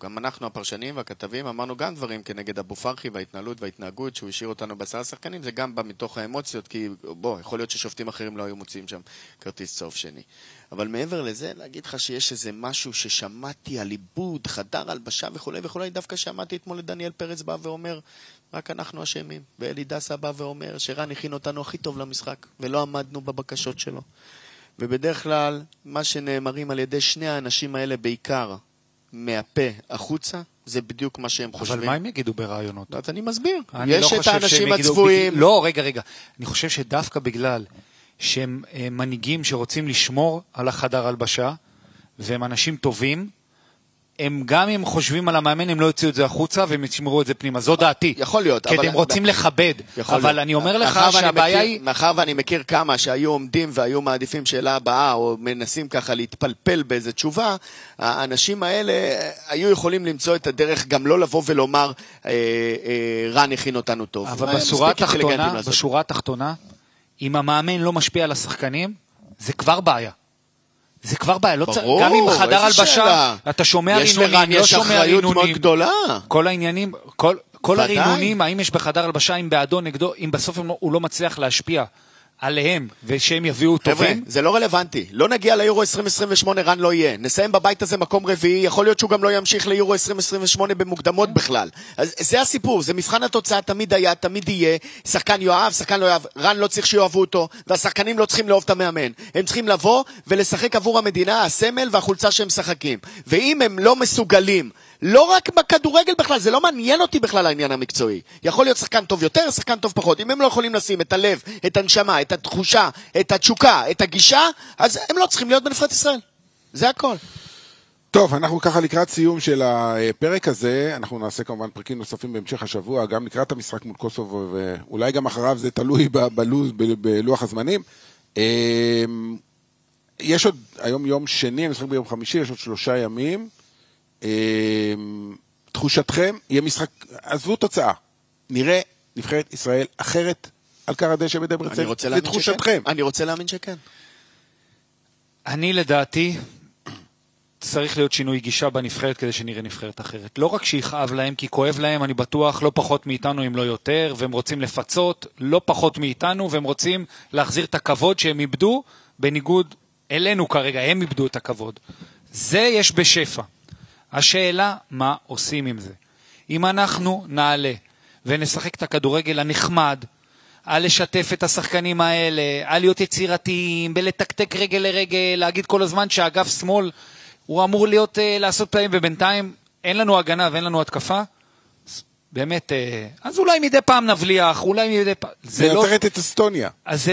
גם אנחנו הפרשנים והכתבים אמרנו גם דברים כנגד אבו פרחי וההתנהלות וההתנהגות שהוא השאיר אותנו בעשרה שחקנים, זה גם בא מתוך האמוציות, כי יכול להיות ששופטים אחרים לא היו מוצאים שם כרטיס צהוב שני. אבל מעבר לזה, להגיד לך שיש איזה משהו ששמעתי על עיבוד, חדר הלבשה וכו' וכו', דווקא שמעתי אתמול לדניאל פרץ בא ואומר, רק אנחנו אשמים, ואלי דסה בא ואומר שרן הכין אותנו הכי טוב למשחק, ולא עמדנו בבקשות שלו. ובדרך כלל, מה שנאמרים על ידי שני האנשים האלה בעיקר, מהפה החוצה, זה בדיוק מה שהם חושבים. אבל מה הם יגידו ברעיונות? אז אני מסביר. יש את האנשים הצבועים. לא, רגע. אני חושב שדווקא בגלל שהם מנהיגים שרוצים לשמור על החדר הלבשה, והם אנשים טובים, הם גם אם חושבים על המאמן, הם לא יוציאו את זה החוצה, והם ישמרו את זה פנימה. זו דעתי. יכול להיות. כי הם רוצים לכבד. אבל אני אומר לך שהבעיה היא... מאחר ואני מכיר כמה שהיו עומדים והיו מעדיפים שאלה הבאה, או מנסים ככה להתפלפל באיזו תשובה, האנשים האלה היו יכולים למצוא את הדרך גם לא לבוא ולומר, רן הכין אותנו טוב. אבל בשורה התחתונה, אם המאמן לא משפיע על השחקנים, זה כבר בעיה. זה כבר בעיה, ברור, גם אם חדר הלבשה, אתה שומע רינונים, לא שומע רינונים, כל העניינים, כל הרינונים, האם יש בחדר הלבשה, אם בעדו, נגדו, אם בסוף הוא לא מצליח להשפיע עליהם, ושהם יביאו טובים. זה לא רלוונטי, לא נגיע ליורו 2028, רן לא יהיה, נסיים בבית הזה מקום רביעי, יכול להיות שהוא גם לא ימשיך ליורו 2028 במוקדמות בכלל. אז זה הסיפור, זה מבחן התוצאה, תמיד היה, תמיד יהיה, שחקן יואב, שחקן לא יואב, רן לא צריך שיואבו אותו, והשחקנים לא צריכים לאהוב את המאמן, הם צריכים לבוא ולשחק עבור המדינה, הסמל והחולצה שהם משחקים, ואם הם לא מסוגלים, לא רק בכדורגל בכלל, זה לא מעניין אותי בכלל העניין המקצועי. יכול להיות שחקן טוב יותר, שחקן טוב פחות. אם הם לא יכולים לשים את הלב, את הנשמה, את התחושה, את התשוקה, את הגישה, אז הם לא צריכים להיות בנבחרת ישראל. זה הכל. טוב, אנחנו ככה לקראת סיום של הפרק הזה, אנחנו נעשה כמובן פרקים נוספים בהמשך השבוע, גם לקראת המשחק מול קוסובו, ואולי גם אחריו זה תלוי בלוח הזמנים. יש עוד, היום יום שני, המשחק ביום חמישי, יש עוד 3 ימים. תחושתכם, יהיה משחק, עזבו תוצאה, נראה נבחרת ישראל אחרת על קר הדשא בדברצן, לתחושתכם. אני רוצה להאמין שכן. אני לדעתי צריך להיות שינוי גישה בנבחרת כדי שנראה נבחרת אחרת. לא רק שיכאב להם, כי כואב להם, אני בטוח, לא פחות מאיתנו אם לא יותר, והם רוצים לפצות, לא פחות מאיתנו, והם רוצים להחזיר את הכבוד שהם איבדו, בניגוד אלינו כרגע, הם איבדו את הכבוד. זה יש בשפע. השאלה, מה עושים עם זה? אם אנחנו נעלה ונשחק את הכדורגל הנחמד, על לשתף את השחקנים האלה, על להיות יצירתיים, בלתקתק רגל לרגל, להגיד כל הזמן שהאגף שמאל הוא אמור להיות, לעשות פלאים, ובינתיים אין לנו הגנה ואין לנו התקפה, באמת, אז אולי מדי פעם נבליח, אולי מדי פעם... זה נותרת את אסטוניה. אז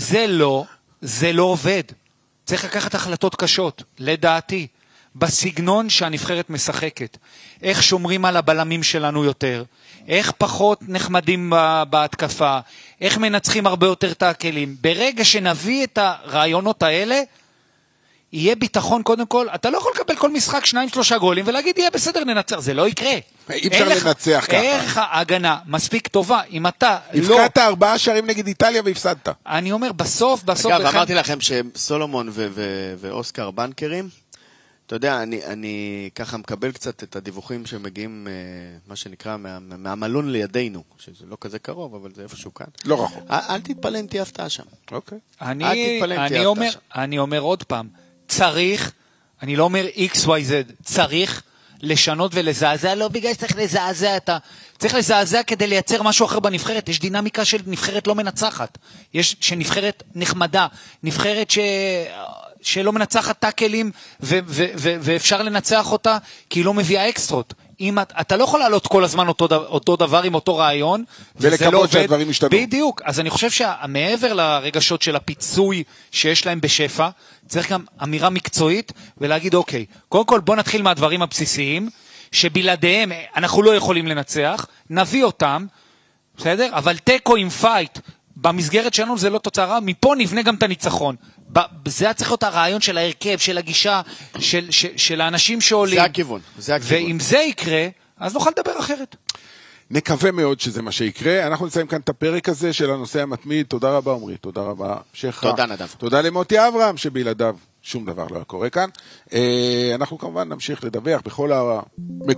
זה לא עובד. צריך לקחת החלטות קשות, לדעתי. בסגנון שהנבחרת משחקת, איך שומרים על הבלמים שלנו יותר, איך פחות נחמדים בהתקפה, איך מנצחים הרבה יותר את הכלים. ברגע שנביא את הרעיונות האלה, יהיה ביטחון קודם כל, אתה לא יכול לקבל כל משחק 2-3 גולים ולהגיד יהיה בסדר ננצח, זה לא יקרה. אי אפשר לנצח ככה. איך ההגנה מספיק טובה, אם אתה הפקעת 4 שערים נגד איטליה והפסדת. אני אומר בסוף. אגב, אמרתי לכם שסולומון ואוסקר בנקרים, אתה יודע, אני ככה מקבל קצת את הדיווחים שמגיעים, מה שנקרא, מהמלון לידינו, שזה לא כזה קרוב, אבל זה איפשהו כאן. לא רחוק. אל תתפלא אם תהיה הפתעה שם. אוקיי. אני אומר עוד פעם, צריך, אני לא אומר XYZ, צריך לשנות ולזעזע, לא בגלל שצריך לזעזע צריך לזעזע כדי לייצר משהו אחר בנבחרת, יש דינמיקה של נבחרת לא מנצחת, יש שנבחרת נחמדה, נבחרת שלא מנצחת טאקלים ואפשר לנצח אותה כי היא לא מביאה אקסטרות. אתה לא יכול לעלות כל הזמן אותו דבר עם אותו רעיון ולקוות שהדברים ישתנו. בדיוק, אז אני חושב שמעבר לרגשות של הפיצוי שיש להם בשפע, צריך גם אמירה מקצועית ולהגיד אוקיי, קודם כל בוא נתחיל מהדברים הבסיסיים שבלעדיהם אנחנו לא יכולים לנצח, נביא אותם, בסדר? אבל טקו עם פייט במסגרת שלנו זה לא תוצאה רע, מפה נבנה גם את הניצחון. זה צריך להיות הרעיון של ההרכב, של הגישה, של האנשים שעולים. זה הכיוון. ואם זה יקרה, אז נוכל לדבר אחרת. נקווה מאוד שזה מה שיקרה. אנחנו נסיים כאן את הפרק הזה של הנושא המתמיד. תודה רבה עמרי, תודה רבה שכה. תודה נדב. תודה למוטי אברהם שבלעדיו שום דבר לא קורה כאן. אנחנו כמובן נמשיך לדווח בכל